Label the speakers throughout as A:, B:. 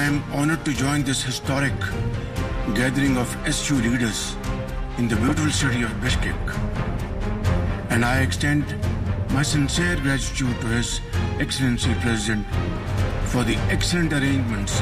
A: am honored to join this historic gathering of SU leaders in the beautiful city of Bishkek. And I extend my sincere gratitude to His Excellency President for the excellent arrangements.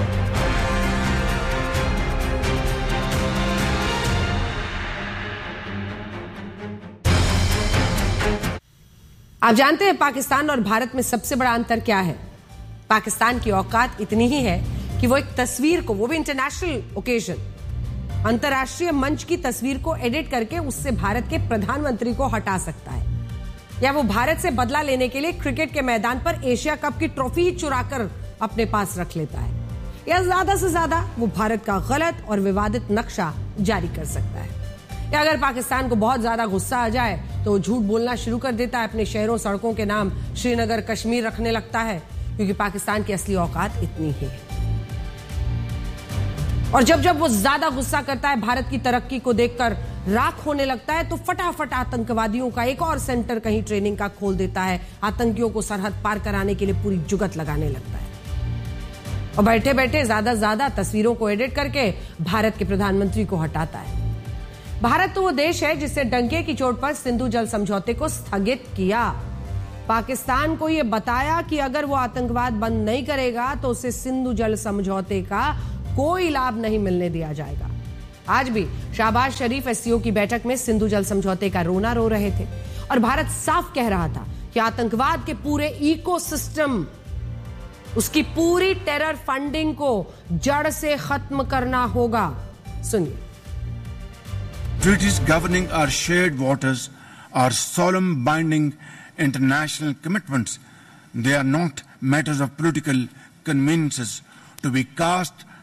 B: आप जानते हैं पाकिस्तान और भारत में सबसे बड़ा अंतर क्या है? पाकिस्तान की औकात इतनी ही है कि वो एक तस्वीर को, वो भी इंटरनेशनल ओकेजन, अंतर्राष्ट्रीय मंच की तस्वीर को एडिट करके उससे भारत के प्रधानमंत्री को हटा सकता है, या वो भारत से बदला लेने के लिए क्रिकेट के मैदान पर एशिया कप की ट्रॉफी ही चुराकर अपने पास रख लेता है, या ज्यादा से ज्यादा वो भारत का गलत और विवादित नक्शा जारी कर सकता है। या अगर पाकिस्तान को बहुत ज्यादा गुस्सा आ जाए तो वो झूठ बोलना शुरू कर देता है, अपने शहरों सड़कों के नाम श्रीनगर कश्मीर रखने लगता है, क्योंकि पाकिस्तान की असली औकात इतनी ही है। और जब जब वो ज्यादा गुस्सा करता है, भारत की तरक्की को देखकर राख होने लगता है, तो फटाफट आतंकवादियों का एक और सेंटर कहीं ट्रेनिंग का खोल देता है, आतंकियों को सरहद पार कराने के लिए पूरी जुगत लगाने लगता है, और बैठे बैठे ज्यादा तस्वीरों को एडिट करके भारत के प्रधानमंत्री को हटाता है। भारत तो वो देश है जिसने डंके की चोट पर सिंधु जल समझौते को स्थगित किया। पाकिस्तान को यह बताया कि अगर वो आतंकवाद बंद नहीं करेगा तो उसे सिंधु जल समझौते का कोई लाभ नहीं मिलने दिया जाएगा। आज भी शहबाज शरीफ एससीओ की बैठक में सिंधु जल समझौते का रोना रो रहे थे, और भारत साफ कह रहा था कि आतंकवाद के पूरे इकोसिस्टम, उसकी पूरी टेरर फंडिंग को जड़ से खत्म करना होगा। सुनिए।
A: Treaties governing our shared waters are solemn binding international commitments. They are not matters of political conveniences to be cast